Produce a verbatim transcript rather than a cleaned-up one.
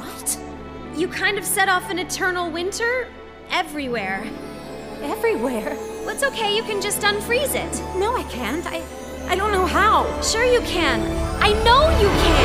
What? You kind of set off an eternal winter everywhere. Everywhere? Well, it's okay, you can just unfreeze it. No, I can't. I, I don't know how. Sure you can. I know you can!